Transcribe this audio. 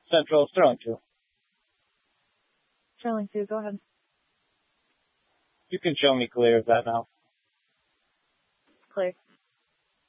Central, Sterling 2. Sterling 2, go ahead. You can show me clear of that now. Clear.